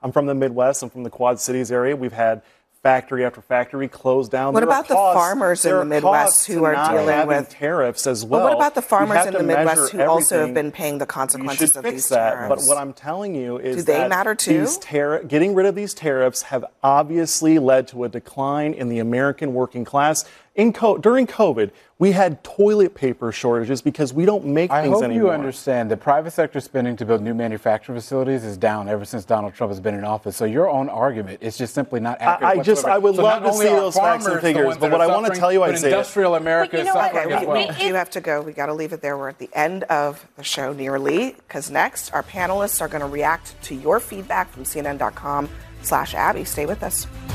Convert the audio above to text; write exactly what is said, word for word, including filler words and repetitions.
I'm from the Midwest. I'm from the Quad Cities area. We've had factory after factory closed down. What there about the farmers in the Midwest who are dealing with tariffs as well? But what about the farmers in the Midwest who also have been paying the consequences of these tariffs? But what I'm telling you is do they that matter too? These tar- getting rid of these tariffs have obviously led to a decline in the American working class. In co- during COVID, we had toilet paper shortages because we don't make I things hope anymore. you understand that private sector spending to build new manufacturing facilities is down ever since Donald Trump has been in office. So your own argument is just simply not accurate. I, I just, I would so love to see those facts and figures, but what I want to tell you, I say industrial America is suffering as well. We do have to go. We got to leave it there. We're at the end of the show nearly, because next our panelists are going to react to your feedback from C N N dot com slash Abby. Stay with us.